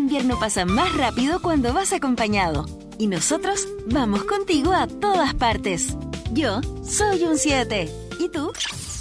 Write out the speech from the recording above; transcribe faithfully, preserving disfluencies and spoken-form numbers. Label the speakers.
Speaker 1: invierno pasa más rápido cuando vas acompañado. Y nosotros vamos contigo a todas partes. Yo soy un siete. ¿Y tú?